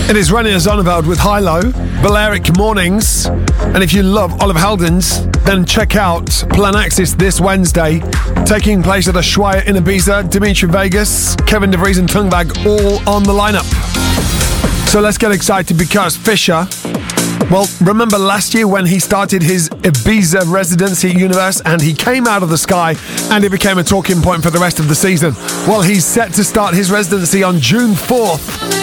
It is René Zonneveld with Hilo, Balearic Mornings. And if you love Oliver Heldens, then check out Planaxis this Wednesday, taking place at Ushuaia in Ibiza. Dimitri Vegas, Kevin DeVries and Tungbag all on the lineup. So let's get excited because Fisher, well, remember last year when he started his Ibiza residency at Universe and he came out of the sky and it became a talking point for the rest of the season? Well, he's set to start his residency on June 4th